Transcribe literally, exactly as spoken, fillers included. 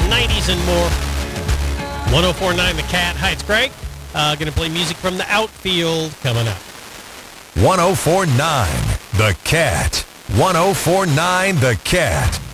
nineties and more. one oh four point nine The Cat. Hi, it's Greg. Uh, going to play music from the outfield coming up. one oh four point nine The Cat. one oh four point nine The Cat.